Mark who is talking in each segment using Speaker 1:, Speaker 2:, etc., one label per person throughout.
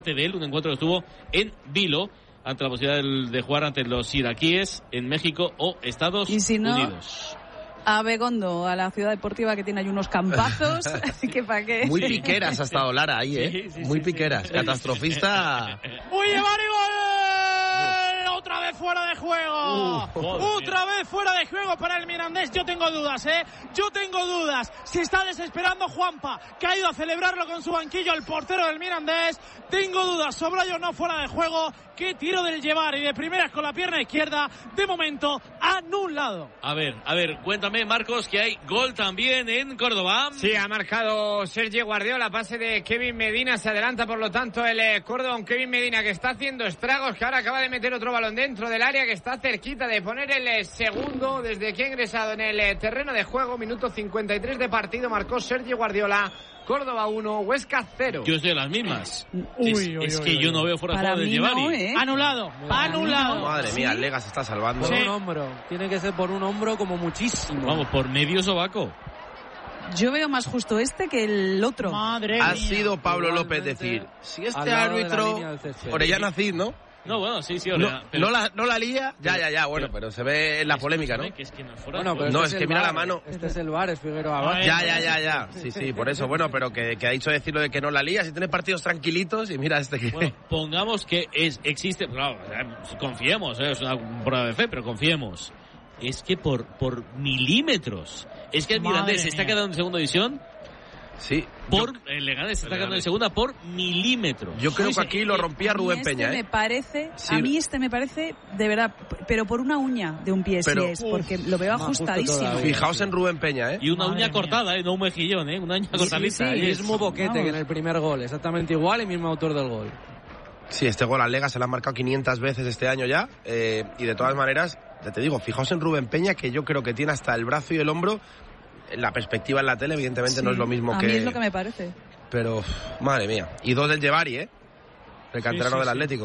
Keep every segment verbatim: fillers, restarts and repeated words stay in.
Speaker 1: de él, un encuentro que estuvo en Vilo ante la posibilidad de, de jugar ante los iraquíes en México o Estados
Speaker 2: y si no,
Speaker 1: Unidos.
Speaker 2: A Begondo, a la ciudad deportiva que tiene ahí unos campazos, que para qué.
Speaker 3: Muy piqueras ha estado Lara ahí, ¿eh? Sí, sí, Muy sí, piqueras, sí. Catastrofista.
Speaker 4: ¡Uy, llevar y gol! Otra vez fuera de juego. Uh, Otra vez fuera de juego para el Mirandés. Yo tengo dudas, ¿eh? Yo tengo dudas. Se está desesperando Juanpa, que ha ido a celebrarlo con su banquillo el portero del Mirandés. Tengo dudas. Sobrayo no fuera de juego. Qué tiro del llevar y de primeras con la pierna izquierda. De momento, anulado.
Speaker 1: A ver, a ver, cuéntame, Marcos, que hay gol también en Córdoba.
Speaker 5: Sí, ha marcado Sergio Guardiola. Pase de Kevin Medina. Se adelanta, por lo tanto, el eh, Córdoba. Un Kevin Medina que está haciendo estragos, que ahora acaba de meter otro balón dentro del área, que está cerquita de poner el eh, segundo desde que ha ingresado en el eh, terreno de juego. Minuto cincuenta y tres de partido. Marcó Sergio Guardiola. Córdoba uno, Huesca cero.
Speaker 1: Yo estoy de las mismas.
Speaker 4: Uy,
Speaker 1: es
Speaker 4: uy,
Speaker 1: es
Speaker 4: uy,
Speaker 1: que
Speaker 4: uy,
Speaker 1: yo
Speaker 4: uy.
Speaker 1: no veo fuera de
Speaker 2: Para
Speaker 1: juego de
Speaker 2: mí
Speaker 1: Llevari.
Speaker 2: no, ¿eh?
Speaker 4: Anulado, anulado.
Speaker 3: Madre mía,
Speaker 2: ¿Sí?
Speaker 3: el Lega se está salvando.
Speaker 6: Por
Speaker 4: Sí.
Speaker 6: un hombro, tiene que ser por un hombro como muchísimo.
Speaker 1: Vamos, por medio sobaco.
Speaker 2: Yo veo más justo este que el otro.
Speaker 4: Madre
Speaker 3: Ha
Speaker 4: mía.
Speaker 3: sido Pablo
Speaker 6: Igualmente,
Speaker 3: López decir, si
Speaker 6: al
Speaker 3: este
Speaker 6: lado de la
Speaker 3: árbitro,
Speaker 6: línea del césped.
Speaker 3: Orellana Cid, ¿no?
Speaker 1: No, bueno, sí, sí,
Speaker 3: No,
Speaker 1: ahora. pero-
Speaker 3: no, la, no la lía, ya, ya, ya, bueno, pero se ve en la polémica, ¿no?
Speaker 1: Que es que no es fuera de
Speaker 6: Bueno, pero
Speaker 1: juego.
Speaker 3: No,
Speaker 6: este
Speaker 3: es que
Speaker 6: el
Speaker 3: mira
Speaker 6: V A
Speaker 3: la
Speaker 6: R,
Speaker 3: mano.
Speaker 6: Este es el V A R, es Figueroa.
Speaker 4: A
Speaker 6: Va.
Speaker 4: ver.
Speaker 3: Ya, ya, ya, ya. Sí, sí, por eso. Bueno, pero que, que ha dicho decirlo de que no la lía, si tiene partidos tranquilitos y mira este que...
Speaker 1: Bueno, pongamos que es, existe, claro, confiemos, ¿eh? Es una prueba de fe, pero confiemos. Es que por, por milímetros, es que el
Speaker 4: Madre
Speaker 1: Mirandés se está
Speaker 4: mía.
Speaker 1: quedando en segunda división
Speaker 3: Sí.
Speaker 1: por,
Speaker 3: Yo,
Speaker 1: el Leganés se está
Speaker 3: el
Speaker 1: quedando en
Speaker 3: Leganés.
Speaker 1: segunda por milímetros.
Speaker 3: yo creo
Speaker 2: Sí,
Speaker 3: que
Speaker 2: sí.
Speaker 3: aquí lo rompía
Speaker 2: A mí
Speaker 3: Rubén
Speaker 2: este
Speaker 3: Peña,
Speaker 2: me
Speaker 3: ¿eh?
Speaker 2: parece,
Speaker 3: Sí.
Speaker 2: a mí este me parece, de verdad, p- pero por una uña de un pie
Speaker 3: Pero-
Speaker 2: si es, porque lo veo
Speaker 6: Más justo
Speaker 2: ajustadísimo.
Speaker 6: todavía.
Speaker 3: Fijaos en Rubén Peña, ¿eh?
Speaker 1: Y una
Speaker 4: Madre
Speaker 1: uña
Speaker 4: mía.
Speaker 1: cortada, ¿eh? No un mejillón, ¿eh? Una uña
Speaker 2: Sí,
Speaker 1: cortadita.
Speaker 2: sí,
Speaker 1: ahí
Speaker 2: sí.
Speaker 1: es.
Speaker 6: Mismo boquete
Speaker 2: Vamos.
Speaker 6: que en el primer gol, exactamente igual y mismo autor del gol.
Speaker 3: Sí, este gol al Lega se lo han marcado quinientas veces este año ya. eh, y de todas maneras, ya te digo, fijaos en Rubén Peña, que yo creo que tiene hasta el brazo y el hombro. La perspectiva en la tele, evidentemente,
Speaker 2: Sí,
Speaker 3: no es lo mismo
Speaker 2: a
Speaker 3: que...
Speaker 2: mí es lo que me parece.
Speaker 3: Pero, uf, madre mía. Y dos del Llevari, ¿eh? El canterano
Speaker 4: sí,
Speaker 3: del
Speaker 4: sí.
Speaker 3: Atlético.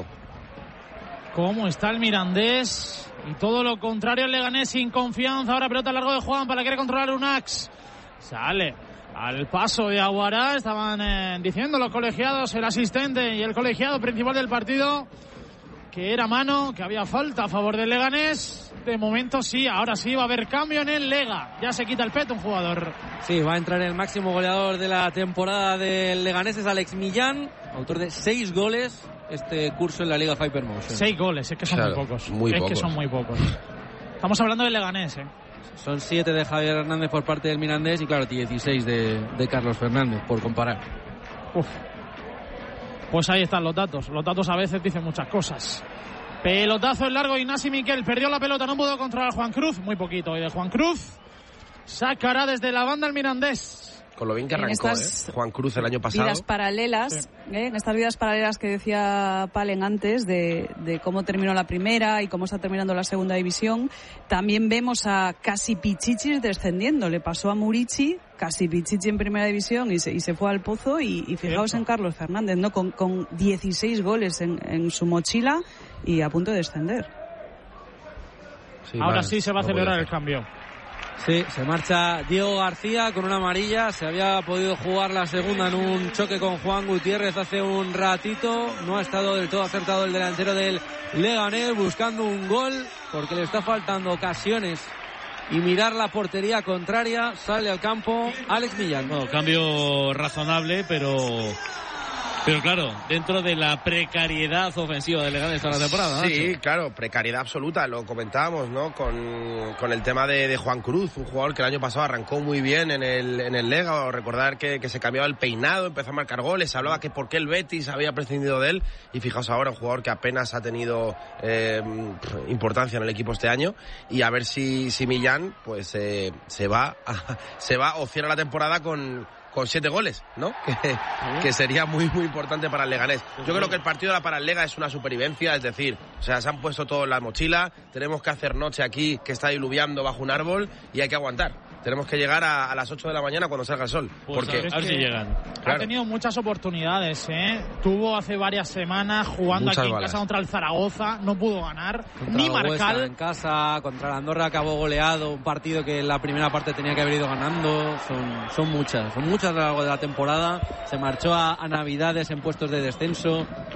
Speaker 4: ¿Cómo está el Mirandés? Y todo lo contrario, el Leganés sin confianza. Ahora pelota largo de Juan para la quiere controlar Unax. Sale al paso de Aguará. Estaban eh, diciendo los colegiados, el asistente y el colegiado principal del partido, que era mano, que había falta a favor del Leganés. De momento sí, ahora sí va a haber cambio en el Lega. Ya se quita el peto un jugador.
Speaker 6: Sí, va a entrar el máximo goleador de la temporada del Leganés, es Alex Millán, autor de seis goles este curso en la Liga Hypermotion.
Speaker 4: Seis goles, es que son
Speaker 3: Claro,
Speaker 4: muy pocos.
Speaker 3: muy
Speaker 4: es
Speaker 3: pocos.
Speaker 4: que son muy pocos. Estamos hablando del Leganés, ¿eh?
Speaker 6: Son siete de Javier Hernández por parte del Mirandés y claro, dieciséis de, de Carlos Fernández, por comparar.
Speaker 4: Uf. Pues ahí están los datos. Los datos a veces dicen muchas cosas. Pelotazo en largo, Ignasi Miquel perdió la pelota, no pudo controlar a Juan Cruz, muy poquito hoy de Juan Cruz. Sacará desde la banda el Mirandés.
Speaker 3: Con lo bien que
Speaker 2: En
Speaker 3: arrancó,
Speaker 2: estas
Speaker 3: ¿eh? Juan Cruz el año pasado.
Speaker 2: Vidas paralelas,
Speaker 4: Sí.
Speaker 2: ¿eh? En estas vidas paralelas que decía Palen antes, de, de cómo terminó la primera y cómo está terminando la segunda división, también vemos a Casi Pichichis descendiendo. Le pasó a Murici, Casi Pichichi en primera división y se, y se fue al pozo. Y, y fijaos
Speaker 4: Cierto.
Speaker 2: en Carlos Fernández, ¿no? Con, con dieciséis goles en, en su mochila y a punto de descender.
Speaker 3: Sí,
Speaker 4: Ahora
Speaker 3: mal,
Speaker 4: sí se va a
Speaker 3: no
Speaker 4: celebrar
Speaker 3: podía
Speaker 4: el cambio.
Speaker 6: Sí, se marcha Diego García con una amarilla. Se había podido jugar la segunda en un choque con Juan Gutiérrez hace un ratito. No ha estado del todo acertado el delantero del Leganés buscando un gol porque le está faltando ocasiones y mirar la portería contraria. Sale al campo Alex Millán.
Speaker 1: Bueno, cambio razonable, pero... Pero claro, dentro de la precariedad ofensiva del Leganés toda la temporada, ¿no?
Speaker 3: Sí, claro, precariedad absoluta, lo comentábamos, ¿no? Con, con el tema de, de Juan Cruz, un jugador que el año pasado arrancó muy bien en el, en el Lega, o recordar que, que se cambiaba el peinado, empezó a marcar goles, se hablaba que por qué el Betis había prescindido de él, y fijaos ahora, un jugador que apenas ha tenido eh, importancia en el equipo este año, y a ver si, si Millán, pues, eh, se va, a, se va o cierra la temporada con... con siete goles, ¿no? Que, que sería muy, muy importante para el Leganés. Yo creo que el partido para el Lega es una supervivencia, es decir, o sea, se han puesto todo en la mochila, tenemos que hacer noche aquí, que está diluviando bajo un árbol, y hay que aguantar. tenemos que llegar a, a las ocho de la mañana cuando salga el sol.
Speaker 1: Pues
Speaker 3: porque
Speaker 1: a ver, a ver si llegan.
Speaker 4: Ha tenido muchas oportunidades, ¿eh? Tuvo hace varias semanas jugando
Speaker 3: Muchas
Speaker 4: aquí
Speaker 3: balas.
Speaker 4: en casa contra el Zaragoza, no pudo ganar,
Speaker 6: Contra
Speaker 4: ni
Speaker 6: el Huesca
Speaker 4: marcar.
Speaker 6: en casa, contra la Andorra acabó goleado, un partido que en la primera parte tenía que haber ido ganando. Son, son muchas, son muchas a lo largo de la temporada. Se marchó a, a Navidades en puestos de descenso.